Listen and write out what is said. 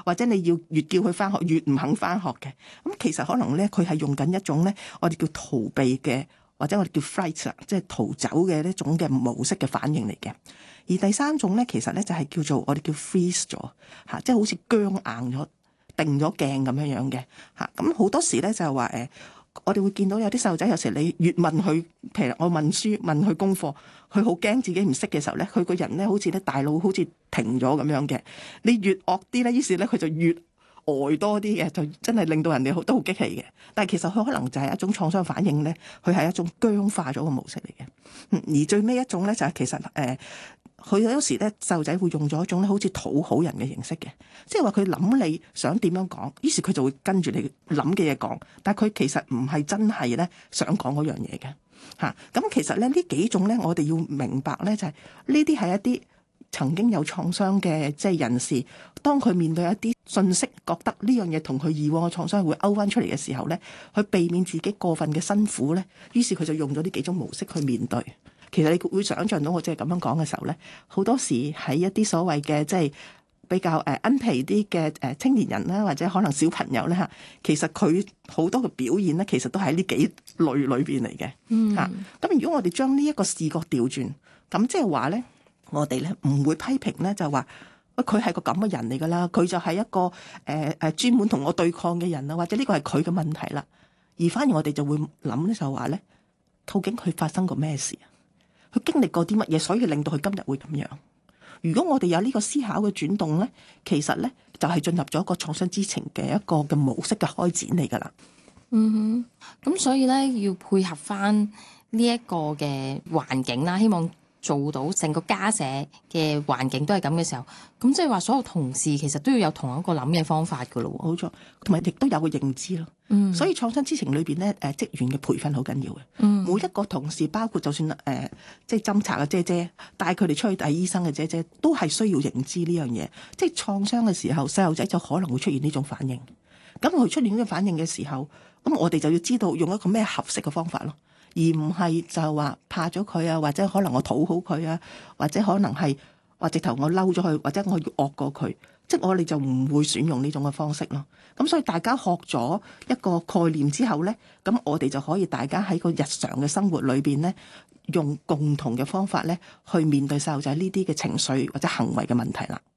或者你要越叫佢翻學越唔肯翻學嘅。咁其實可能咧佢係用緊一種咧我哋叫逃避嘅，或者我哋叫 flight 即係逃走嘅呢種嘅模式嘅反應嚟嘅。而第三種咧其實咧就係叫做我哋叫 freeze 咗嚇，即係好似僵硬咗、定咗鏡咁樣樣嘅嚇。咁好多時咧就係話我哋會見到有啲細路仔有時你越問佢，譬如我問書問佢功課，佢好驚自己唔識嘅時候咧，佢個人咧好似咧大腦好似停咗咁樣嘅。你越惡啲咧，於是咧佢就越多啲嘅，就真係令到人哋都好激氣嘅。但係其實佢可能就係一種創傷反應咧，佢係一種僵化咗嘅模式嚟嘅。而最尾一種咧就係其實佢有時咧細路仔會用咗一種咧好似討好人嘅形式嘅，即係話佢諗你想點樣講，於是佢就會跟住你諗嘅嘢講，但係佢其實唔係真係咧想講嗰樣嘢嘅嚇。咁其實咧呢幾種咧，我哋要明白咧就係呢啲係一啲曾經有創傷嘅即係人士，當佢面對一啲信息，覺得呢樣嘢同佢以往嘅創傷會勾翻出嚟嘅時候咧，佢避免自己過分嘅辛苦咧，於是佢就用咗呢幾種模式去面對。其實你會想像到我即係咁樣講嘅時候咧，好多時喺一啲所謂嘅即係比較奀皮啲嘅青年人啦，或者可能小朋友咧嚇，其實佢好多嘅表現咧，其實都喺呢幾類裏邊嚟嘅嚇。咁如果我哋將呢一個視覺調轉，咁即係話咧，我哋咧唔會批評咧，就話佢係個咁嘅人嚟㗎啦，佢就係一個專門同我對抗嘅人啦，或者呢個係佢嘅問題啦。而反而我哋就會諗咧，就話咧，究竟佢發生過咩事啊？佢經歷過啲乜嘢，所以令到佢今日會咁樣。如果我哋有呢個思考嘅轉動咧，其實咧就係進入咗一個創傷知情嘅一個嘅模式嘅開展嚟㗎啦。 嗯哼，咁所以咧要配合翻呢一個嘅環境啦，希望做到成個家舍嘅環境都係咁嘅時候，咁即係話所有同事其實都要有同一個諗嘅方法㗎咯。 冇錯，同埋亦都有個認知咯。所以創傷知情裏邊咧，職員嘅培訓好緊要嘅。每一個同事，包括就算即係偵查嘅姐姐，帶佢哋出去睇醫生嘅姐姐，都係需要認知呢樣嘢。即係創傷嘅時候，細路仔就可能會出現呢種反應。咁佢出現呢種反應嘅時候，咁我哋就要知道用一個咩合適嘅方法咯，而唔係就話怕咗佢啊，或者可能我討好佢啊，或者可能係或直頭我嬲咗佢，或者我要惡過佢。即係我哋就唔會選用呢種嘅方式咯。咁所以大家學咗一個概念之後咧，咁我哋就可以大家喺個日常嘅生活裏邊咧，用共同嘅方法咧去面對細路仔呢啲嘅情緒或者行為嘅問題啦。